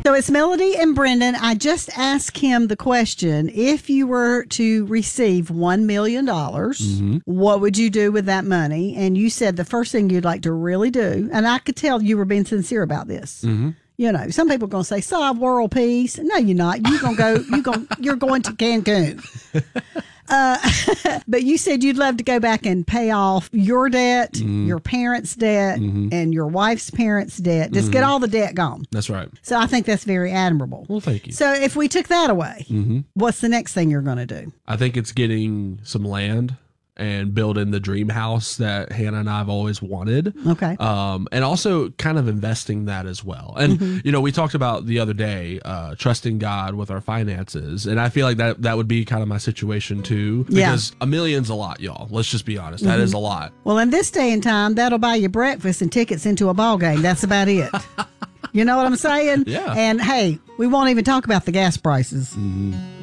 So it's Melody and Brendan. I just asked him the question, if you were to receive $1 million, what would you do with that money? And you said the first thing you'd like to really do, and I could tell you were being sincere about this. You know, some people are going to say, solve world peace. No, you're not. You're going to go, you're going to Cancun. But you said you'd love to go back and pay off your debt, your parents' debt, and your wife's parents' debt. Just get all the debt gone. That's right. So I think that's very admirable. Well, thank you. So if we took that away, what's the next thing you're going to do? I think it's getting some land and building the dream house that Hannah and I have always wanted. Okay. And also kind of investing that as well. And, you know, we talked about the other day, trusting God with our finances. And I feel like that would be kind of my situation too. Because $1 million's a lot, y'all. Let's just be honest. That is a lot. Well, in this day and time, that'll buy you breakfast and tickets into a ball game. That's about it. You know what I'm saying? Yeah. And hey, we won't even talk about the gas prices.